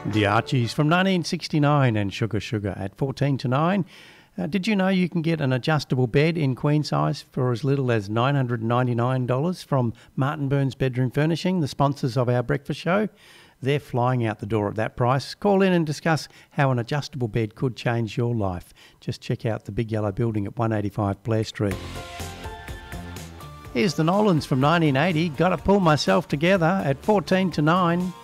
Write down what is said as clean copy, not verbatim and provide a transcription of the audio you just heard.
The Archies from 1969 and Sugar Sugar at 14 to 9. Did you know you can get an adjustable bed in queen size for as little as $999 from Martin Burns Bedroom Furnishing, the sponsors of our breakfast show? They're flying out the door at that price. Call in and discuss how an adjustable bed could change your life. Just check out the big yellow building at 185 Blair Street. Here's the Nolans from 1980, Gotta Pull Myself Together at 14 to 9.